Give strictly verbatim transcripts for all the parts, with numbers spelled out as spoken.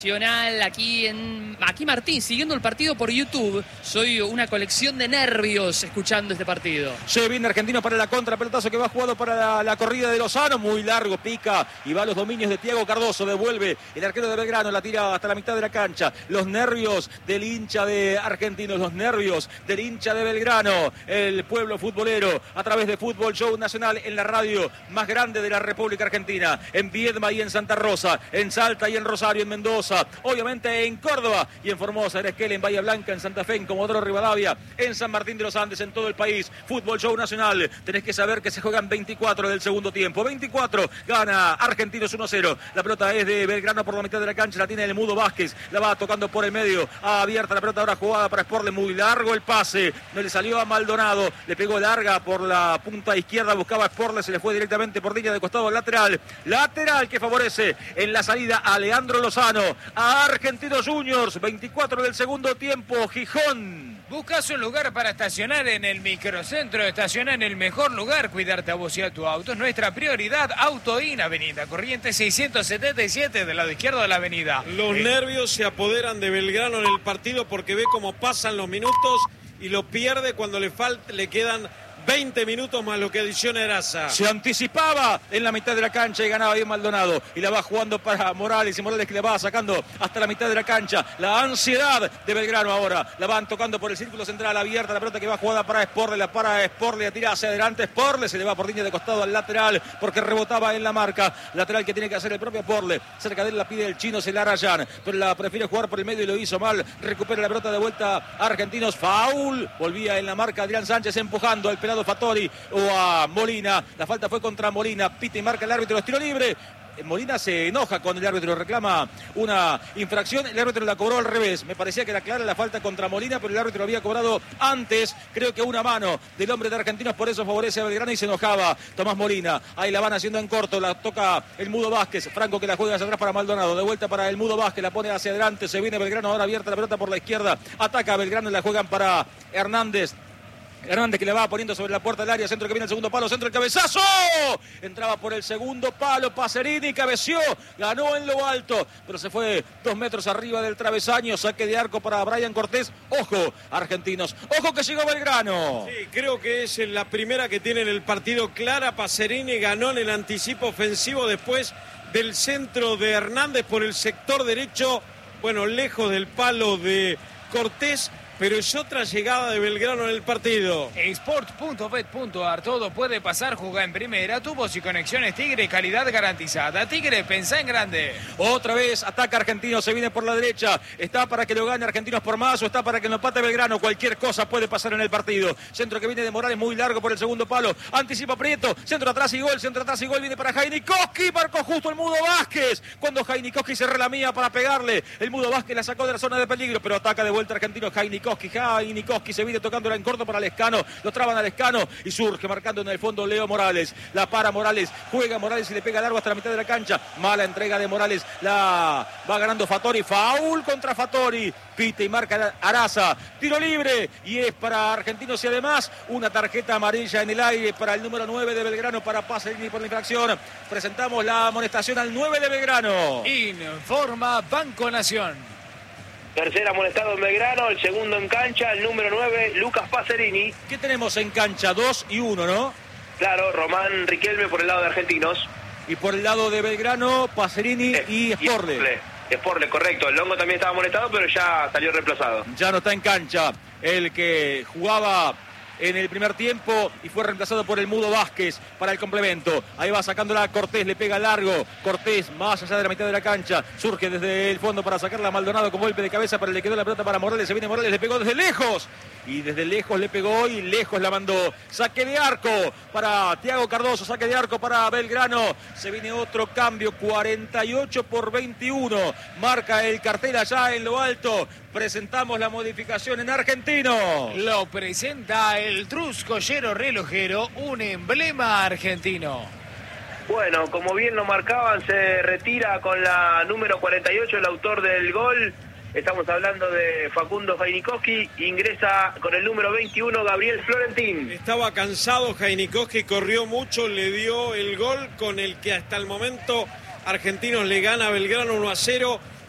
Aquí en aquí Martín, siguiendo el partido por YouTube. Soy una colección de nervios escuchando este partido. Se viene Argentino para la contra, pelotazo que va jugado para la, la corrida de Lozano, muy largo, pica y va a los dominios de Thiago Cardoso, devuelve el arquero de Belgrano, la tira hasta la mitad de la cancha. Los nervios del hincha de Argentinos, los nervios del hincha de Belgrano, el pueblo futbolero, a través de Fútbol Show Nacional en la radio más grande de la República Argentina, en Viedma y en Santa Rosa, en Salta y en Rosario, en Mendoza, obviamente en Córdoba y en Formosa, en Esquel, en Bahía Blanca, en Santa Fe, en Comodoro Rivadavia, en San Martín de los Andes, en todo el país. Fútbol Show Nacional. Tenés que saber que se juegan veinticuatro del segundo tiempo. veinticuatro, gana Argentinos uno cero. La pelota es de Belgrano por la mitad de la cancha, la tiene el Mudo Vázquez, la va tocando por el medio, abierta la pelota ahora jugada para Sporle, muy largo el pase, no le salió a Maldonado, le pegó larga por la punta izquierda, buscaba a Sporle, se le fue directamente por línea de costado al lateral. Lateral que favorece en la salida a Leandro Lozano, a Argentinos Juniors, veinticuatro del segundo tiempo, Gijón. Buscas un lugar para estacionar en el microcentro, estaciona en el mejor lugar, cuidarte a vos y a tu auto es nuestra prioridad. Autoin, Avenida Corrientes seiscientos setenta y siete, del lado izquierdo de la avenida. Los eh. nervios se apoderan de Belgrano en el partido porque ve cómo pasan los minutos y lo pierde cuando le, falta, le quedan veinte minutos más lo que adiciona Eraza. Se anticipaba en la mitad de la cancha y ganaba bien Maldonado. Y la va jugando para Morales. Y Morales que le va sacando hasta la mitad de la cancha. La ansiedad de Belgrano ahora. La van tocando por el círculo central abierta. La pelota que va jugada para Sporle. La para Sporle. La tira hacia adelante. Sporle se le va por línea de costado al lateral porque rebotaba en la marca. Lateral que tiene que hacer el propio Sporle. Cerca de él la pide el chino Celarayán. Pero la prefiere jugar por el medio y lo hizo mal. Recupera la pelota de vuelta Argentinos. Foul. Volvía en la marca Adrián Sánchez empujando al pelado Fattori o a Molina. La falta fue contra Molina. Pita y marca el árbitro. Estiro libre. Molina se enoja con el árbitro, reclama una infracción, el árbitro la cobró al revés, me parecía que era clara la falta contra Molina, pero el árbitro había cobrado antes, creo que una mano del hombre de Argentinos, por eso favorece a Belgrano y se enojaba Tomás Molina. Ahí la van haciendo en corto, la toca el Mudo Vázquez, Franco que la juega hacia atrás para Maldonado, de vuelta para el Mudo Vázquez, la pone hacia adelante, se viene Belgrano, ahora abierta la pelota por la izquierda, ataca a Belgrano y la juegan para Hernández. Hernández que le va poniendo sobre la puerta del área, centro que viene el segundo palo, centro el cabezazo, entraba por el segundo palo, Pacerini cabeció, ganó en lo alto, pero se fue dos metros arriba del travesaño, saque de arco para Brian Cortés. Ojo, Argentinos, ojo que llegó Belgrano. Sí, creo que es la primera que tiene en el partido clara. Pacerini ganó en el anticipo ofensivo después del centro de Hernández por el sector derecho, bueno, lejos del palo de Cortés, pero es otra llegada de Belgrano en el partido. Sport punto bet punto ar, todo puede pasar, juega en primera, tubos y conexiones Tigre, calidad garantizada. Tigre, pensá en grande. Otra vez ataca Argentinos, se viene por la derecha, está para que lo gane Argentinos por más o está para que lo empate Belgrano, cualquier cosa puede pasar en el partido. Centro que viene de Morales, muy largo por el segundo palo, anticipa Prieto, centro atrás y gol, centro atrás y gol, viene para Jainikoski, marcó justo el Mudo Vázquez, cuando Jainikoski se relamía para pegarle, el Mudo Vázquez la sacó de la zona de peligro, pero ataca de vuelta Argentinos, Jainikoski. Jainikoski se viene tocándola en corto para Lescano, lo traban a Lescano y surge marcando en el fondo Leo Morales, la para Morales, juega Morales y le pega largo hasta la mitad de la cancha, mala entrega de Morales, la va ganando Fattori, foul contra Fattori, pita y marca Araza, tiro libre y es para Argentinos y además una tarjeta amarilla en el aire para el número nueve de Belgrano, para Pacerini por la infracción. Presentamos la amonestación al nueve de Belgrano. Informa Banco Nación. Tercer amonestado en Belgrano, el segundo en cancha, el número nueve, Lucas Pacerini. ¿Qué tenemos en cancha? Dos y uno, ¿no? Claro, Román Riquelme por el lado de Argentinos. Y por el lado de Belgrano, Pacerini eh, y Sporle. Y Sporle, correcto. El Longo también estaba amonestado, pero ya salió reemplazado. Ya no está en cancha. El que jugaba en el primer tiempo y fue reemplazado por el Mudo Vázquez para el complemento. Ahí va sacándola Cortés, le pega largo. Cortés más allá de la mitad de la cancha, surge desde el fondo para sacarla a Maldonado con golpe de cabeza, pero le quedó la pelota para Morales. Se viene Morales, le pegó desde lejos y desde lejos le pegó y lejos la mandó. Saque de arco para Thiago Cardoso, saque de arco para Belgrano. Se viene otro cambio, cuarenta y ocho por veintiuno. Marca el cartel allá en lo alto. Presentamos la modificación en Argentino. Lo presenta el Truscollero Relojero, un emblema argentino. Bueno, como bien lo marcaban, se retira con la número cuarenta y ocho el autor del gol. Estamos hablando de Facundo Jainikoski, ingresa con el número veintiuno Gabriel Florentín. Estaba cansado Jainikoski, corrió mucho, le dio el gol con el que hasta el momento Argentinos le gana a Belgrano uno a cero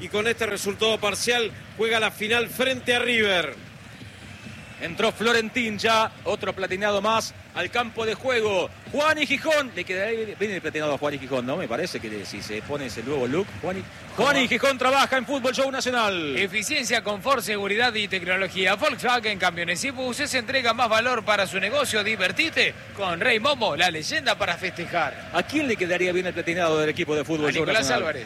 y con este resultado parcial juega la final frente a River. Entró Florentín ya, otro platinado más al campo de juego. Juan y Gijón. Le quedaría bien el platinado a Juan y Gijón, ¿no? Me parece que si se pone ese nuevo look. Juan y, Juan y Gijón trabaja en Fútbol Show Nacional. Eficiencia, confort, seguridad y tecnología. Volkswagen Camiones y Buses entrega más valor para su negocio. Divertite con Rey Momo, la leyenda para festejar. ¿A quién le quedaría bien el platinado del equipo de Fútbol A Show Nicolás Nacional? Álvarez.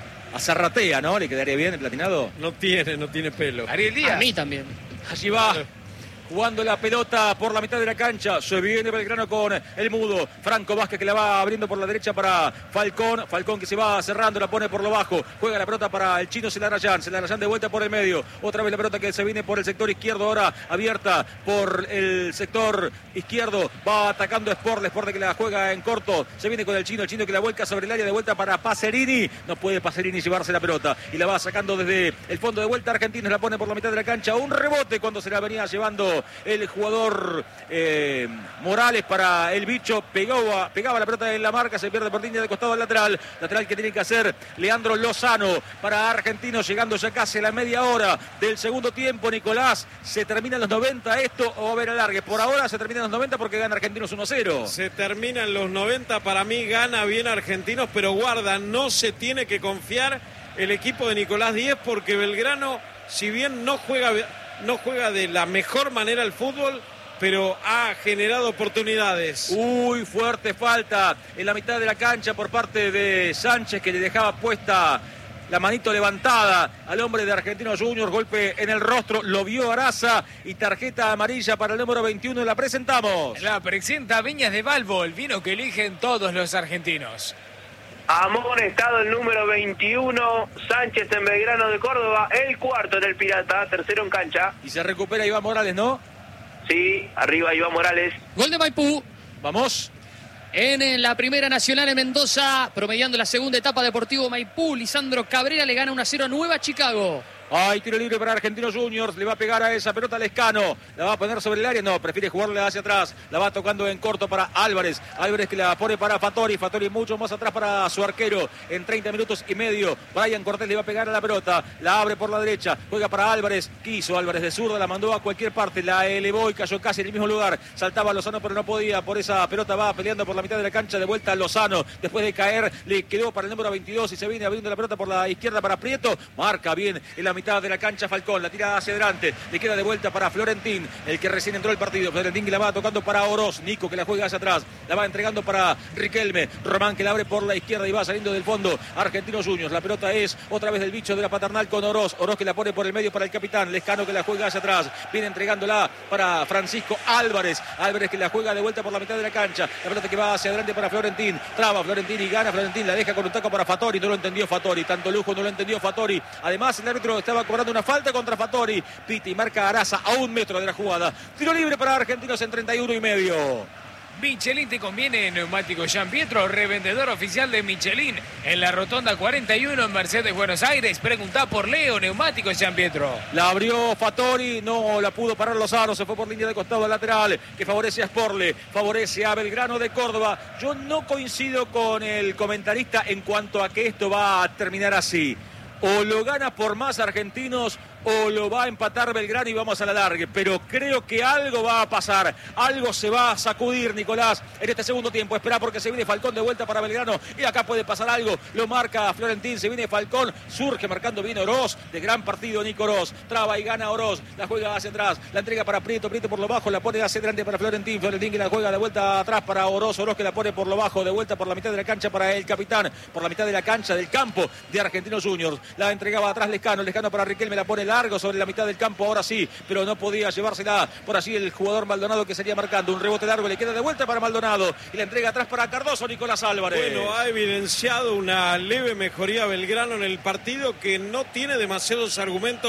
A Zarratea, ¿no? ¿Le quedaría bien el platinado? No tiene, no tiene pelo. Ariel Díaz. A mí también. Allí va. Jugando la pelota por la mitad de la cancha. Se viene Belgrano con el mudo. Franco Vázquez que la va abriendo por la derecha para Falcón. Falcón que se va cerrando, la pone por lo bajo. Juega la pelota para el chino Celarayán. Celarayán de vuelta por el medio. Otra vez la pelota que se viene por el sector izquierdo. Ahora abierta por el sector izquierdo. Va atacando Sporle. Sporle que la juega en corto. Se viene con el chino. El chino que la vuelca sobre el área de vuelta para Pacerini. No puede Pacerini llevarse la pelota. Y la va sacando desde el fondo de vuelta. Argentinos la pone por la mitad de la cancha. Un rebote cuando se la venía llevando el jugador eh, Morales para el bicho. Pegaba, pegaba la pelota en la marca. Se pierde por línea de costado al lateral. Lateral que tiene que hacer Leandro Lozano para Argentinos. Llegando ya casi a la media hora del segundo tiempo. Nicolás, ¿se termina en los noventa esto o va a haber alargue? Por ahora se termina en los noventa porque gana Argentinos uno a cero. Se termina en los noventa. Para mí gana bien Argentinos, pero guarda, no se tiene que confiar el equipo de Nicolás Díez porque Belgrano, si bien no juega... no juega de la mejor manera el fútbol, pero ha generado oportunidades. Uy, fuerte falta en la mitad de la cancha por parte de Sánchez, que le dejaba puesta la manito levantada al hombre de Argentinos Juniors. Golpe en el rostro, lo vio Araza y tarjeta amarilla para el número veintiuno. La presentamos. La presenta Viñas de Balbo, el vino que eligen todos los argentinos. Amonestado el número veintiuno, Sánchez en Belgrano de Córdoba, el cuarto en el Pirata, tercero en cancha. Y se recupera Iván Morales, ¿no? Sí, arriba Iván Morales. Gol de Maipú. Vamos. En la Primera Nacional en Mendoza, promediando la segunda etapa, Deportivo Maipú, Lisandro Cabrera le gana uno a cero a Nueva Chicago. Hay tiro libre para Argentinos Juniors. Le va a pegar a esa pelota Lescano. La va a poner sobre el área. No, prefiere jugarle hacia atrás. La va tocando en corto para Álvarez. Álvarez que la pone para Fattori. Fattori mucho más atrás para su arquero. En treinta minutos y medio. Brian Cortés le va a pegar a la pelota. La abre por la derecha. Juega para Álvarez. Quiso Álvarez de zurda. La mandó a cualquier parte. La elevó y cayó casi en el mismo lugar. Saltaba Lozano pero no podía. Por esa pelota va peleando por la mitad de la cancha. De vuelta a Lozano. Después de caer le quedó para el número veintidós. Y se viene abriendo la pelota por la izquierda para Prieto. Marca bien en la mitad de la cancha Falcón. La tira hacia adelante, le queda de vuelta para Florentín, el que recién entró al partido. Florentín que la va tocando para Oroz, Nico que la juega hacia atrás, la va entregando para Riquelme, Román que la abre por la izquierda y va saliendo del fondo. Argentinos Juniors, la pelota es otra vez del bicho de la paternal con Oroz, Oroz que la pone por el medio para el capitán, Lescano que la juega hacia atrás, viene entregándola para Francisco Álvarez, Álvarez que la juega de vuelta por la mitad de la cancha, la pelota que va hacia adelante para Florentín, traba Florentín y gana Florentín, la deja con un taco para Fattori, no lo entendió Fattori, tanto lujo no lo entendió Fattori, además el árbitro estaba cobrando una falta contra Fattori. Piti marca a Araza a un metro de la jugada. Tiro libre para Argentinos en treinta y uno y medio. Michelin te conviene, neumático Jean Pietro, revendedor oficial de Michelin en la Rotonda cuarenta y uno en Mercedes, Buenos Aires. Preguntá por Leo, neumático Jean Pietro. La abrió Fattori, no la pudo parar Lozano, se fue por línea de costado lateral, que favorece a Sporle, favorece a Belgrano de Córdoba. Yo no coincido con el comentarista en cuanto a que esto va a terminar así. O lo gana por más Argentinos o lo va a empatar Belgrano y vamos a la largue, pero creo que algo va a pasar, algo se va a sacudir Nicolás en este segundo tiempo. Espera porque se viene Falcón de vuelta para Belgrano y acá puede pasar algo, lo marca Florentín, se viene Falcón, surge marcando bien Oroz, de gran partido Nico Oroz, traba y gana Oroz, la juega hacia atrás, la entrega para Prieto, Prieto por lo bajo, la pone hacia adelante para Florentín, Florentín que la juega de vuelta atrás para Oroz, Oroz que la pone por lo bajo, de vuelta por la mitad de la cancha para el capitán, por la mitad de la cancha del campo de Argentinos Juniors, la entregaba atrás Lescano, Lescano para Riquelme, la pone largo sobre la mitad del campo, ahora sí, pero no podía llevársela por allí el jugador Maldonado que sería marcando un rebote largo, le queda de vuelta para Maldonado y la entrega atrás para Cardoso, Nicolás Álvarez. Bueno, ha evidenciado una leve mejoría Belgrano en el partido, que no tiene demasiados argumentos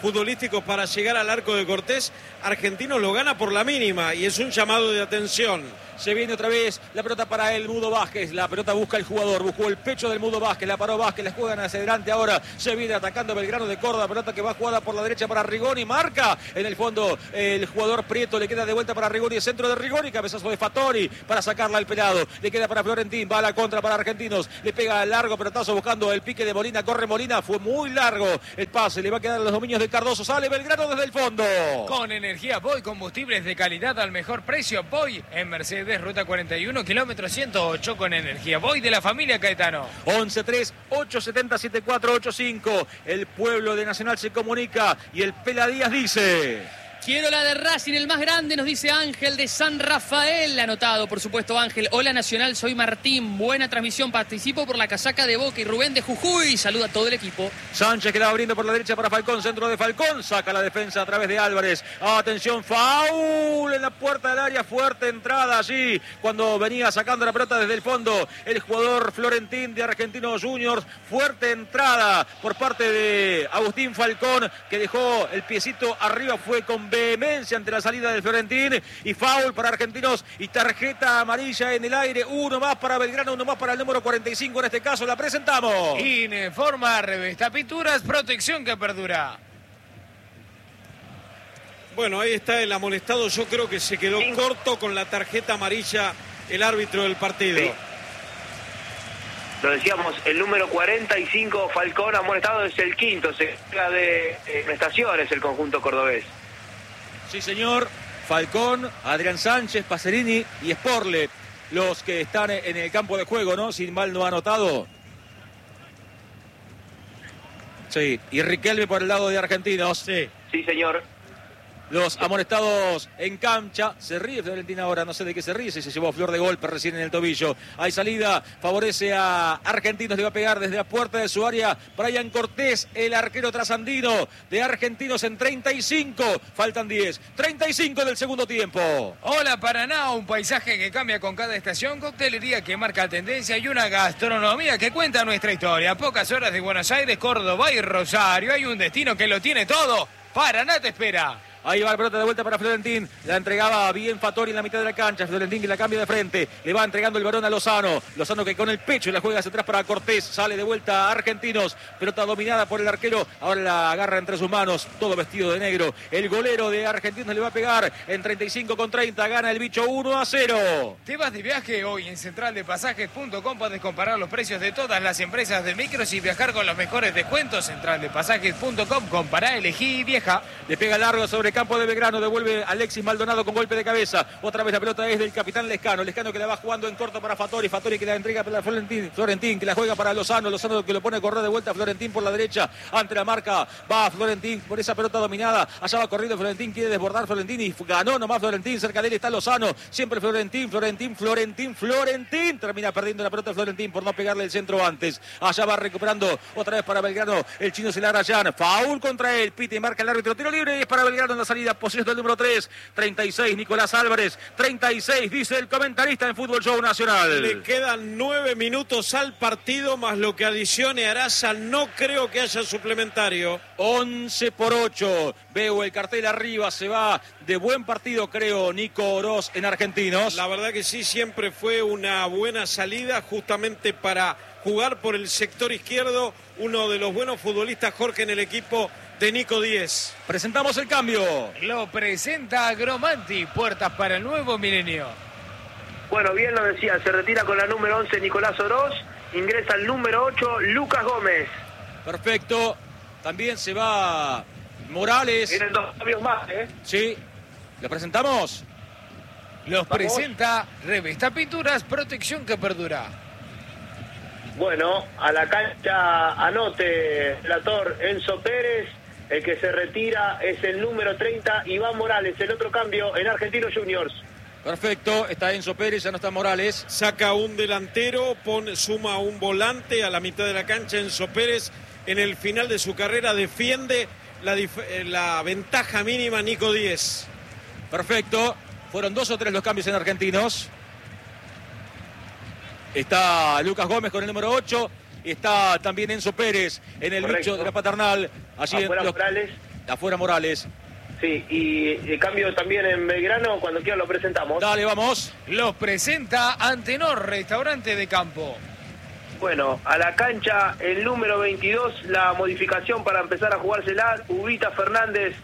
futbolísticos para llegar al arco de Cortés, Argentinos lo gana por la mínima y es un llamado de atención. Se viene otra vez la pelota para el Mudo Vázquez. La pelota busca el jugador. Buscó el pecho del Mudo Vázquez. La paró Vázquez. La juegan hacia adelante ahora. Se viene atacando Belgrano de Córdoba. Pelota que va jugada por la derecha para Rigoni. Marca en el fondo el jugador Prieto. Le queda de vuelta para Rigoni. El centro de Rigoni. Cabezazo de Fattori para sacarla al pelado. Le queda para Florentín. Va a la contra para Argentinos. Le pega el largo pelotazo buscando el pique de Molina. Corre Molina. Fue muy largo el pase. Le va a quedar los dominios de Cardoso. Sale Belgrano desde el fondo. Con energía Boy. Combustibles de calidad al mejor precio. Boy en Mercedes. Ruta cuarenta y uno, kilómetro ciento ocho con energía Boy de la familia Caetano. once tres ocho siete cero siete cuatro ocho cinco. El pueblo de Nacional se comunica y el Pela Díaz dice: quiero la de Racing, el más grande, nos dice Ángel de San Rafael. Anotado, por supuesto, Ángel. Hola, Nacional, soy Martín. Buena transmisión, participo por la casaca de Boca. Y Rubén de Jujuy, saluda a todo el equipo. Sánchez que la va abriendo por la derecha para Falcón. Centro de Falcón, saca la defensa a través de Álvarez. Atención, foul en la puerta del área. Fuerte entrada allí cuando venía sacando la pelota desde el fondo el jugador Florentín de Argentinos Juniors. Fuerte entrada por parte de Agustín Falcón, que dejó el piecito arriba. Fue con vehemencia ante la salida del Florentín y foul para Argentinos y tarjeta amarilla en el aire. Uno más para Belgrano, uno más para el número cuarenta y cinco. En este caso la presentamos. Ineforma, revista Pinturas, protección que perdura. Bueno, ahí está el amonestado. Yo creo que se quedó corto con la tarjeta amarilla el árbitro del partido. Sí. Lo decíamos, el número cuarenta y cinco, Falcón, amonestado, es el quinto. Se queda de eh, prestaciones el conjunto cordobés. Sí, señor. Falcón, Adrián Sánchez, Pacerini y Sporle, los que están en el campo de juego, ¿no? Si mal no ha anotado. Sí, y Riquelme por el lado de Argentinos. Sí. Sí, señor. Los amonestados en cancha. Se ríe Florentín ahora, no sé de qué se ríe, si se llevó flor de golpe recién en el tobillo. Hay salida, favorece a Argentinos, le va a pegar desde la puerta de su área Brian Cortés, el arquero trasandino de Argentinos en treinta y cinco. Faltan diez, treinta y cinco del segundo tiempo. Hola Paraná, un paisaje que cambia con cada estación, coctelería que marca tendencia y una gastronomía que cuenta nuestra historia. A pocas horas de Buenos Aires, Córdoba y Rosario hay un destino que lo tiene todo. Paraná te espera. Ahí va la pelota de vuelta para Florentín. La entregaba bien Fattori en la mitad de la cancha. Florentín que la cambia de frente. Le va entregando el balón a Lozano. Lozano que con el pecho la juega hacia atrás para Cortés. Sale de vuelta a Argentinos. Pelota dominada por el arquero. Ahora la agarra entre sus manos. Todo vestido de negro. El golero de Argentinos le va a pegar en treinta y cinco con treinta. Gana el bicho uno a cero. ¿Te vas de viaje hoy? En central de pasajes punto com puedes comparar los precios de todas las empresas de micros y viajar con los mejores descuentos. central de pasajes punto com. Compará, elegí y viaja. Le pega largo sobre campo de Belgrano, devuelve Alexis Maldonado con golpe de cabeza. Otra vez la pelota es del capitán Lescano. Lescano que la va jugando en corto para Fattori. Fattori que la entrega para Florentín. Florentín que la juega para Lozano. Lozano que lo pone a correr de vuelta a Florentín por la derecha. Ante la marca va Florentín por esa pelota dominada. Allá va corriendo Florentín. Quiere desbordar Florentín y ganó nomás Florentín. Cerca de él está Lozano. Siempre Florentín, Florentín, Florentín, Florentín. Termina perdiendo la pelota Florentín por no pegarle el centro antes. Allá va recuperando otra vez para Belgrano. El chino Celarayán. Foul contra él. Pite y marca el árbitro. Tiro libre y es para Belgrano en la salida. Posesión del número tres, treinta y seis, Nicolás Álvarez, treinta y seis, dice el comentarista en Fútbol Show Nacional. Le quedan nueve minutos al partido, más lo que adicione Araza. No creo que haya suplementario. once por ocho, veo el cartel arriba, se va de buen partido, creo, Nico Oroz en Argentinos. La verdad que sí, siempre fue una buena salida, justamente para jugar por el sector izquierdo. Uno de los buenos futbolistas, Jorge, en el equipo de Nico Díez. Presentamos el cambio. Lo presenta Agromanti, puertas para el nuevo milenio. Bueno, bien lo decía, se retira con la número once Nicolás Oroz, ingresa el número ocho Lucas Gómez. Perfecto, también se va Morales. Vienen dos cambios más, ¿eh? Sí, ¿lo presentamos? Los Vamos. presenta Revista Pinturas, protección que perdura. Bueno, a la cancha anote el actor Enzo Pérez. El que se retira es el número treinta, Iván Morales. El otro cambio en Argentinos Juniors. Perfecto, está Enzo Pérez, ya no está Morales. Saca un delantero, pone, suma un volante a la mitad de la cancha. Enzo Pérez, en el final de su carrera, defiende la, la ventaja mínima Nico Díez. Perfecto, fueron dos o tres los cambios en Argentinos. Está Lucas Gómez con el número ocho. Está también Enzo Pérez en el Correcto. bicho de la paternal. Allí en Afuera los... Morales. Afuera Morales. Sí, y el cambio también en Belgrano, cuando quieran lo presentamos. Dale, vamos. Los presenta Antenor, restaurante de campo. Bueno, a la cancha el número veintidós, la modificación para empezar a jugársela, Ubita Fernández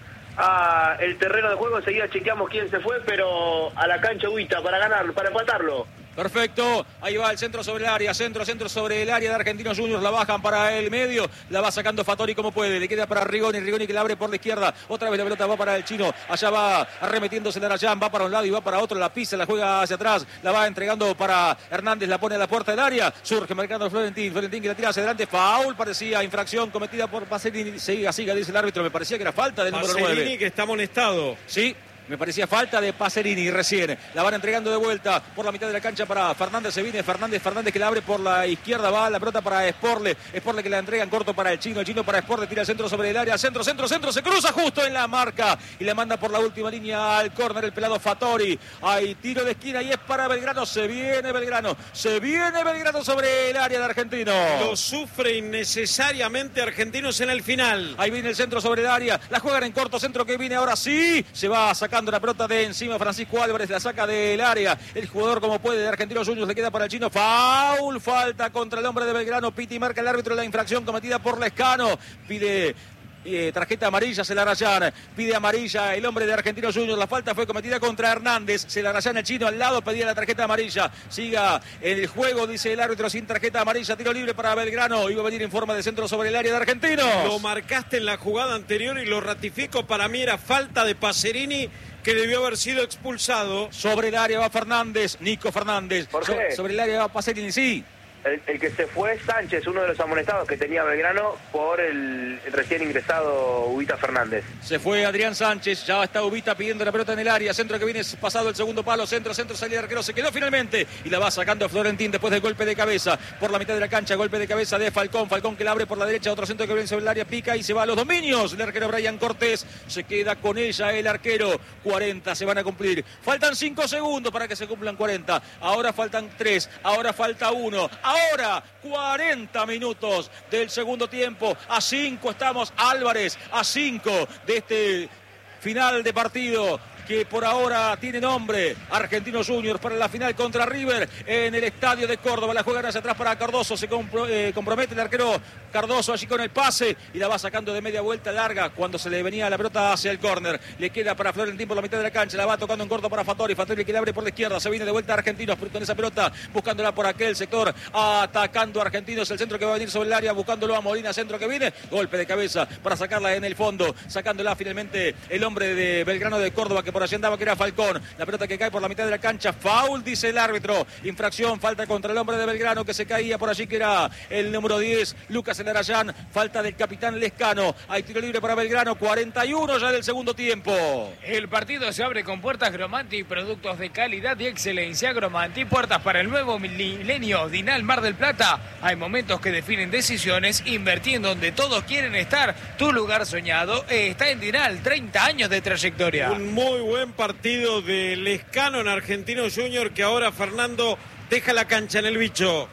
a el terreno de juego, enseguida chequeamos quién se fue, pero a la cancha Ubita para ganarlo, para empatarlo. Perfecto, ahí va el centro sobre el área, centro, centro sobre el área de Argentinos Juniors, la bajan para el medio, la va sacando Fattori como puede, le queda para Rigoni, Rigoni que la abre por la izquierda, otra vez la pelota va para el chino, allá va arremetiéndose de Arayán, va para un lado y va para otro, la pisa, la juega hacia atrás, la va entregando para Hernández, la pone a la puerta del área, surge marcando Florentín, Florentín que la tira hacia adelante, foul, parecía infracción cometida por Pacerini, siga, siga, dice el árbitro, me parecía que era falta del número nueve. Pacerini que está amonestado. Sí. Me parecía falta de Pacerini recién. La van entregando de vuelta por la mitad de la cancha para Fernández. Se viene Fernández. Fernández que la abre por la izquierda. Va la pelota para Sporle. Sporle que la entrega en corto para el chino. El chino para Sporle. Tira el centro sobre el área. Centro, centro, centro. Se cruza justo en la marca. Y la manda por la última línea al córner el pelado Fattori. Hay tiro de esquina y es para Belgrano. Se viene Belgrano. Se viene Belgrano sobre el área de Argentino. Lo sufre innecesariamente Argentinos en el final. Ahí viene el centro sobre el área. La juegan en corto. Centro que viene ahora sí. Se va sacando la pelota de encima Francisco Álvarez, la saca del área, el jugador como puede de Argentinos Juniors, le queda para el chino, foul, falta contra el hombre de Belgrano, pita y marca el árbitro la infracción cometida por Lescano, pide Eh, tarjeta amarilla, Celarayán pide amarilla el hombre de Argentinos Juniors, la falta fue cometida contra Hernández, Celarayán el chino al lado pedía la tarjeta amarilla, siga el juego dice el árbitro sin tarjeta amarilla, tiro libre para Belgrano, iba a venir en forma de centro sobre el área de Argentinos. Lo marcaste en la jugada anterior y lo ratifico, para mí era falta de Pacerini que debió haber sido expulsado. Sobre el área va Fernández, Nico Fernández, ¿Por qué? So, sobre el área va Pacerini, sí. El, el que se fue es Sánchez, uno de los amonestados que tenía Belgrano por el, el recién ingresado Ubita Fernández. Se fue Adrián Sánchez, ya está Ubita pidiendo la pelota en el área, centro que viene pasado el segundo palo, centro, centro, salida de arquero, se quedó finalmente y la va sacando Florentín después del golpe de cabeza por la mitad de la cancha, golpe de cabeza de Falcón, Falcón que la abre por la derecha, otro centro que viene sobre el área, pica y se va a los dominios, el arquero Brian Cortés, se queda con ella el arquero, cuarenta se van a cumplir, faltan cinco segundos para que se cumplan cuarenta, ahora faltan tres, ahora falta uno, ahora cuarenta minutos del segundo tiempo, a cinco estamos Álvarez, a cinco de este final de partido que por ahora tiene nombre Argentinos Juniors para la final contra River en el estadio de Córdoba, la juegan hacia atrás para Cardoso, se compro, eh, compromete el arquero Cardoso allí con el pase y la va sacando de media vuelta larga cuando se le venía la pelota hacia el córner, le queda para Florentín por la mitad de la cancha, la va tocando en corto para Fattori, Fattori que le abre por la izquierda, se viene de vuelta a Argentinos con esa pelota, buscándola por aquel sector, atacando a Argentinos, el centro que va a venir sobre el área, buscándolo a Molina, centro que viene, golpe de cabeza para sacarla en el fondo, sacándola finalmente el hombre de Belgrano de Córdoba que por allí andaba, que era Falcón, la pelota que cae por la mitad de la cancha, foul dice el árbitro, infracción, falta contra el hombre de Belgrano que se caía por allí, que era el número diez, Lucas Celarayán, falta del capitán Lescano, hay tiro libre para Belgrano, cuarenta y uno ya del segundo tiempo. El partido se abre con puertas Gromanti, productos de calidad y excelencia. Gromanti, puertas para el nuevo milenio. Dinal Mar del Plata, hay momentos que definen decisiones, invertir donde todos quieren estar, tu lugar soñado está en Dinal, treinta años de trayectoria. Un muy buen partido de Lescano en Argentinos Juniors, que ahora Fernando deja la cancha en el bicho.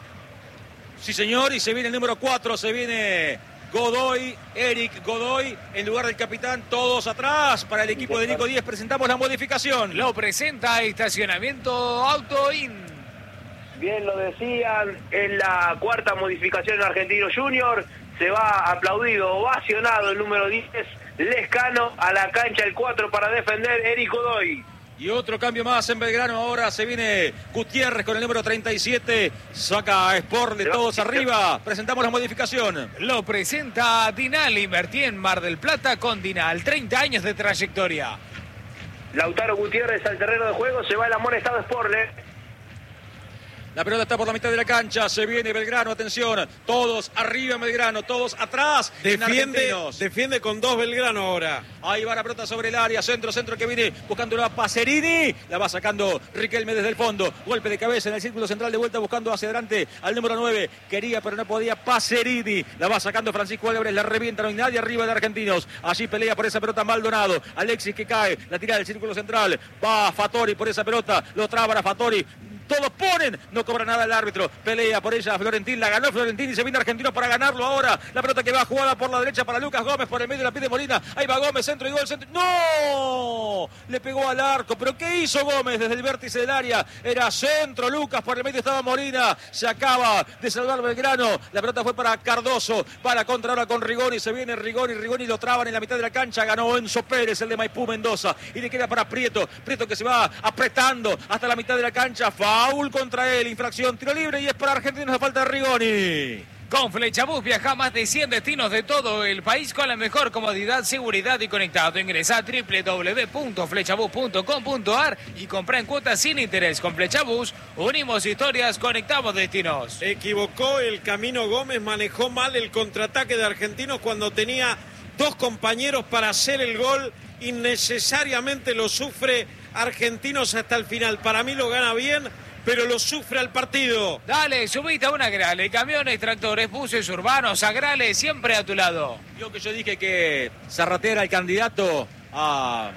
Sí señor, y se viene el número cuatro, se viene Godoy, Eric Godoy, en lugar del capitán, todos atrás para el equipo de Nico Díez. Presentamos la modificación. Lo presenta Estacionamiento Auto In. Bien lo decían, en la cuarta modificación en Argentinos Juniors, se va aplaudido, ovacionado el número diez, Lescano, a la cancha el cuatro para defender Eric Godoy. Y otro cambio más en Belgrano, ahora se viene Gutiérrez con el número treinta y siete, saca a Sporle, todos arriba, presentamos la modificación. Lo presenta Dinal, invertí en Mar del Plata con Dinal, treinta años de trayectoria. Lautaro Gutiérrez al terreno de juego, se va el amonestado Sporle. La pelota está por la mitad de la cancha, se viene Belgrano, atención, todos arriba en Belgrano, todos atrás. Defiende, defiende con dos Belgrano ahora. Ahí va la pelota sobre el área, centro, centro que viene buscando a Pacerini, la va sacando Riquelme desde el fondo, golpe de cabeza en el círculo central de vuelta buscando hacia adelante al número nueve, quería pero no podía Pacerini, la va sacando Francisco Álvarez, la revienta, no hay nadie arriba de Argentinos, allí pelea por esa pelota Maldonado, Alexis que cae, la tira del círculo central, va Fattori por esa pelota, lo traba a Fattori, todos ponen, no cobra nada el árbitro, pelea por ella Florentín, la ganó Florentín y se viene Argentinos para ganarlo ahora, la pelota que va jugada por la derecha para Lucas Gómez, por el medio la pide Molina, ahí va Gómez, centro y gol, centro, ¡no! Le pegó al arco, pero ¿qué hizo Gómez desde el vértice del área? Era centro, Lucas, por el medio estaba Molina, se acaba de salvar Belgrano, la pelota fue para Cardoso, para contra ahora con Rigoni, se viene Rigoni, Rigoni lo traban en la mitad de la cancha, ganó Enzo Pérez, el de Maipú Mendoza, y le queda para Prieto, Prieto que se va apretando hasta la mitad de la cancha, foul contra él, infracción, tiro libre y es para Argentinos la falta de Rigoni. Con Flechabús viaja a más de cien destinos de todo el país con la mejor comodidad, seguridad y conectado. Ingresa a doble u doble u doble u punto flechabús punto com punto a r y compra en cuotas sin interés. Con Flechabús unimos historias, conectamos destinos. Equivocó el Camino Gómez, manejó mal el contraataque de Argentinos cuando tenía dos compañeros para hacer el gol. Innecesariamente lo sufre Argentinos hasta el final. Para mí lo gana bien, pero lo sufre al partido. Dale, subite a una Grale, camiones, tractores, buses urbanos, Agrale, siempre a tu lado. Yo que yo dije que Zarratea era el candidato a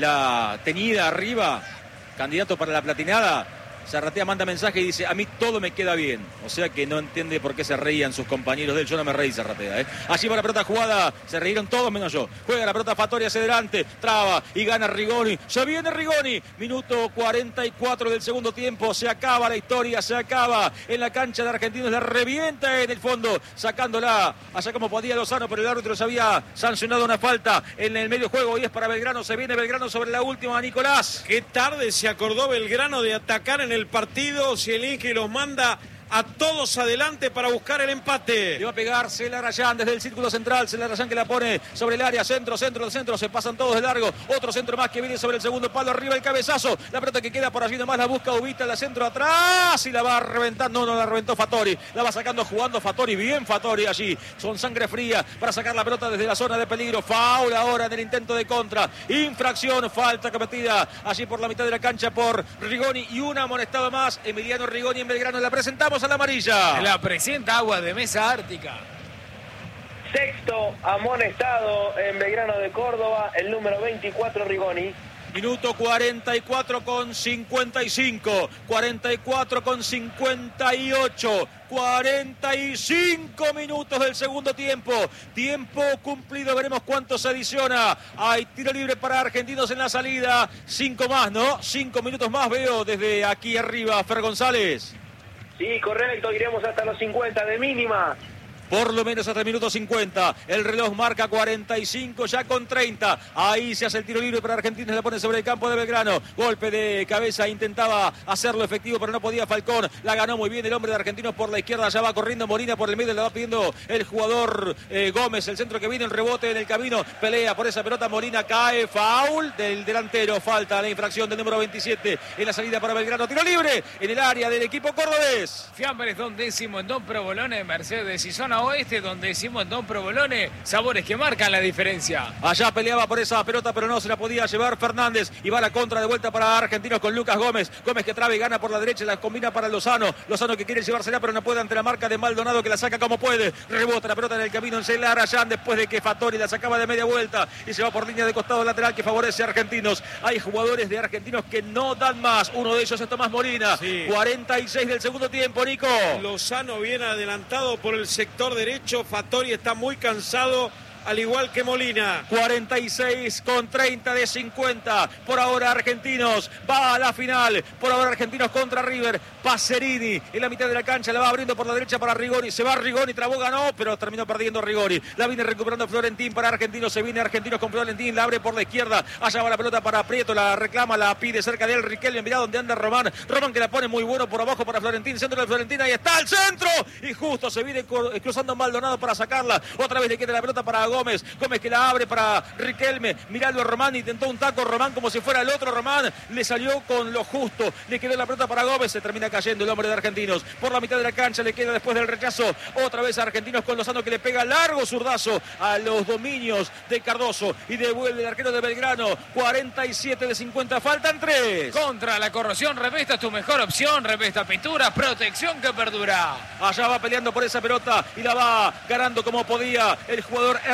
la teñida arriba, candidato para la platinada. Zarratea manda mensaje y dice, a mí todo me queda bien. O sea que no entiende por qué se reían sus compañeros de él. Yo no me reí, Zarratea, ¿eh? Allí va la pelota jugada, se reíron todos menos yo. Juega la pelota Fattori hacia adelante, traba y gana Rigoni. Ya viene Rigoni. Minuto cuarenta y cuatro del segundo tiempo. Se acaba la historia, se acaba en la cancha de Argentinos. La revienta en el fondo, sacándola allá como podía Lozano, pero el árbitro se había sancionado una falta en el medio juego y es para Belgrano. Se viene Belgrano sobre la última, Nicolás. Qué tarde se acordó Belgrano de atacar en el partido. Zielinski los manda a todos adelante para buscar el empate. Le va a pegar Celarayán desde el círculo central. Celarayán que la pone sobre el área. Centro, centro, centro. Se pasan todos de largo. Otro centro más que viene sobre el segundo palo. Arriba el cabezazo. La pelota que queda por allí nomás la busca Ubita. La centro atrás y la va a reventar. No, no la reventó Fattori. La va sacando jugando Fattori. Bien Fattori allí. Son sangre fría para sacar la pelota desde la zona de peligro. Foul ahora en el intento de contra. Infracción. Falta cometida allí por la mitad de la cancha por Rigoni. Y una amonestada más. Emiliano Rigoni en Belgrano. La presentamos a la amarilla. La presenta Agua de Mesa Ártica. Sexto amonestado en Belgrano de Córdoba, el número veinticuatro Rigoni. Minuto cuarenta y cuatro con cincuenta y cinco, cuarenta y cuatro con cincuenta y ocho, cuarenta y cinco minutos del segundo tiempo. Tiempo cumplido, veremos cuánto se adiciona. Hay tiro libre para Argentinos en la salida. Cinco más, ¿no? Cinco minutos más veo desde aquí arriba, Fer González. Sí, correcto, iremos hasta los cincuenta de mínima. Por lo menos hasta el minuto cincuenta. El reloj marca cuarenta y cinco, ya con treinta. Ahí se hace el tiro libre para Argentinos. La pone sobre el campo de Belgrano. Golpe de cabeza. Intentaba hacerlo efectivo, pero no podía Falcón. La ganó muy bien el hombre de Argentinos por la izquierda. Ya va corriendo Molina por el medio. Le va pidiendo el jugador eh, Gómez. El centro que viene, el rebote en el camino. Pelea por esa pelota. Molina cae. Foul del delantero. Falta la infracción del número veintisiete en la salida para Belgrano. Tiro libre en el área del equipo cordobés. Fiambres Don Décimo en Don Provolone, Mercedes y Zona Oeste, donde decimos Don Provolone, sabores que marcan la diferencia. Allá peleaba por esa pelota, pero no se la podía llevar Fernández. Y va la contra de vuelta para Argentinos con Lucas Gómez. Gómez que traba y gana por la derecha, la combina para Lozano. Lozano que quiere llevársela, pero no puede ante la marca de Maldonado, que la saca como puede. Rebota la pelota en el camino en Celarayán después de que Fattori la sacaba de media vuelta y se va por línea de costado lateral que favorece a Argentinos. Hay jugadores de Argentinos que no dan más. Uno de ellos es Tomás Molina. Sí. cuarenta y seis del segundo tiempo, Nico. Lozano viene adelantado por el sector derecho. Fattori está muy cansado, al igual que Molina. cuarenta y seis con treinta de cincuenta. Por ahora Argentinos va a la final. Por ahora Argentinos contra River. Pacerini en la mitad de la cancha. La va abriendo por la derecha para Rigoni. Se va Rigoni, trabó, ganó, pero terminó perdiendo Rigoni. La viene recuperando Florentín para Argentinos. Se viene Argentinos con Florentín. La abre por la izquierda. Allá va la pelota para Prieto. La reclama, la pide cerca de él Riquelme. Mirá dónde anda Román. Román que la pone muy bueno por abajo para Florentín. Centro de Florentín. Ahí está el centro. Y justo se viene cruzando Maldonado para sacarla. Otra vez le queda la pelota para Gómez. Gómez que la abre para Riquelme. Miralo a Román. Intentó un taco Román como si fuera el otro Román. Le salió con lo justo. Le quedó la pelota para Gómez. Se termina cayendo el hombre de Argentinos. Por la mitad de la cancha le queda después del rechazo. Otra vez a Argentinos con Lozano que le pega largo zurdazo a los dominios de Cardoso. Y devuelve el arquero de Belgrano. cuarenta y siete de cincuenta. Faltan tres. Contra la corrosión, Revesta es tu mejor opción. Revesta pintura, protección que perdura. Allá va peleando por esa pelota y la va ganando como podía el jugador Hernández.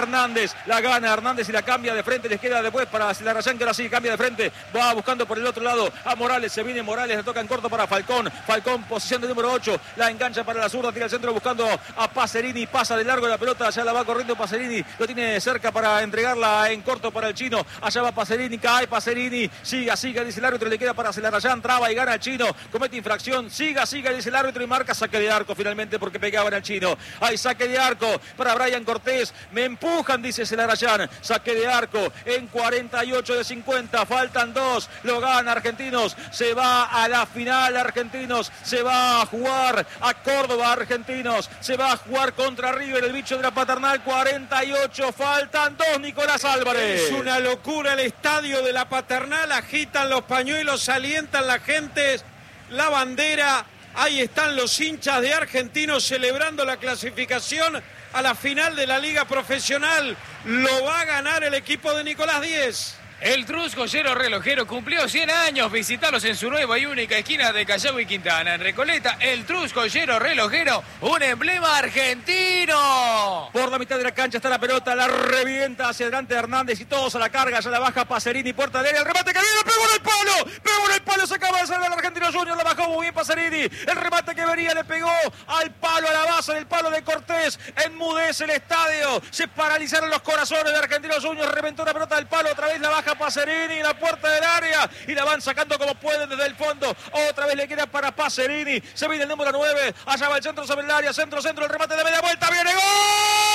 Hernández, la gana Hernández y la cambia de frente, les queda después para Celarayán, que ahora sí cambia de frente, va buscando por el otro lado a Morales, se viene Morales, le toca en corto para Falcón, Falcón posición de número ocho, la engancha para la zurda, tira al centro buscando a Pacerini, pasa de largo la pelota, ya la va corriendo Pacerini, lo tiene cerca para entregarla en corto para el chino, allá va Pacerini, cae Pacerini, siga, siga, dice el árbitro, le queda para Celarayán, traba y gana el chino, comete infracción, siga, siga, dice el árbitro y marca saque de arco finalmente porque pegaban al chino, hay saque de arco para Brian Cortés, me empujan, dice Celarayán, saque de arco en cuarenta y ocho de cincuenta, faltan dos, lo gana Argentinos, se va a la final Argentinos, se va a jugar a Córdoba Argentinos, se va a jugar contra River, el bicho de la Paternal, cuarenta y ocho, faltan dos, Nicolás Álvarez. Es una locura el estadio de la Paternal, agitan los pañuelos, alientan la gente, la bandera, ahí están los hinchas de Argentinos celebrando la clasificación a la final de la Liga Profesional, lo va a ganar el equipo de Nicolás Díez. El Trus Joyero Relojero cumplió cien años. Visitalos en su nueva y única esquina de Callao y Quintana. En Recoleta, el Trus Joyero Relojero, un emblema argentino. Por la mitad de la cancha está la pelota, la revienta hacia adelante Hernández y todos a la carga. Ya la baja Pacerini, puerta de área. El remate que viene, pegó en el palo. Pegó en el palo, se acaba de salvar el Argentino Junior. La bajó muy bien Pacerini. El remate que venía le pegó al palo, a la base del palo de Cortés. Enmudece el estadio. Se paralizaron los corazones de Argentino Junior. Reventó la pelota del palo, otra vez la baja Pacerini en la puerta del área y la van sacando como pueden desde el fondo. Otra vez le queda para Pacerini. Se viene el número nueve. Allá va el centro sobre el área. Centro, centro. El remate de media vuelta. ¡Viene gol!